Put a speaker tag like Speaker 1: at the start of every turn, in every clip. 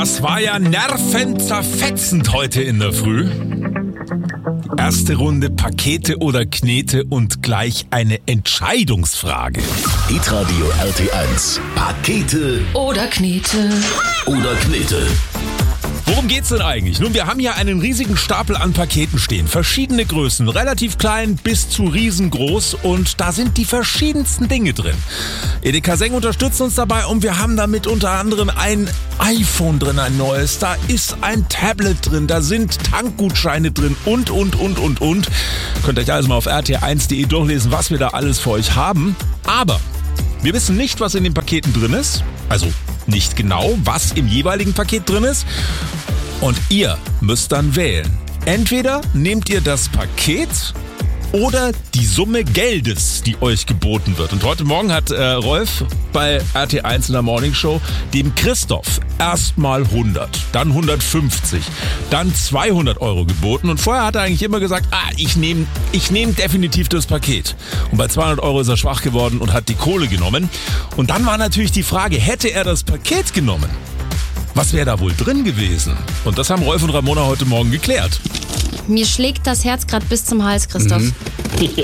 Speaker 1: Das war ja nervenzerfetzend heute in der Früh. Erste Runde Pakete oder Knete und gleich eine Entscheidungsfrage.
Speaker 2: Hitradio RT1. Pakete
Speaker 3: oder Knete.
Speaker 2: Oder Knete.
Speaker 1: Worum geht's denn eigentlich? Nun, wir haben hier einen riesigen Stapel an Paketen stehen. Verschiedene Größen, relativ klein bis zu riesengroß, und da sind die verschiedensten Dinge drin. Edeka Seng unterstützt uns dabei und wir haben damit unter anderem ein iPhone drin, ein neues. Da ist ein Tablet drin, da sind Tankgutscheine drin und. Könnt ihr euch alles mal auf rt1.de durchlesen, was wir da alles für euch haben. Aber wir wissen nicht, was in den Paketen drin ist. Also nicht genau, was im jeweiligen Paket drin ist. Und ihr müsst dann wählen. Entweder nehmt ihr das Paket oder die Summe Geldes, die euch geboten wird. Und heute Morgen hat Rolf bei RT1 in der Morning Show dem Christoph erstmal 100, dann 150, dann 200 Euro geboten. Und vorher hat er eigentlich immer gesagt, ich nehm definitiv das Paket. Und bei 200 Euro ist er schwach geworden und hat die Kohle genommen. Und dann war natürlich die Frage, hätte er das Paket genommen? Was wäre da wohl drin gewesen? Und das haben Rolf und Ramona heute Morgen geklärt.
Speaker 3: Mir schlägt das Herz gerade bis zum Hals, Christoph.
Speaker 4: Ja.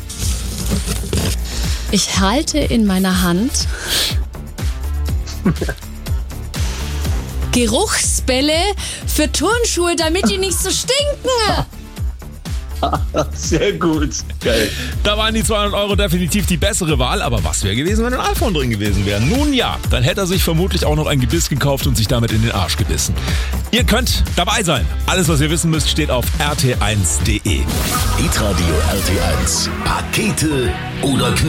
Speaker 3: Ich halte in meiner Hand Geruchsbälle für Turnschuhe, damit die nicht so stinken.
Speaker 4: Sehr gut. Geil.
Speaker 1: Da waren die 200 Euro definitiv die bessere Wahl. Aber was wäre gewesen, wenn ein iPhone drin gewesen wäre? Nun ja, dann hätte er sich vermutlich auch noch ein Gebiss gekauft und sich damit in den Arsch gebissen. Ihr könnt dabei sein. Alles, was ihr wissen müsst, steht auf rt1.de.
Speaker 2: Hitradio RT1. Pakete oder Knete.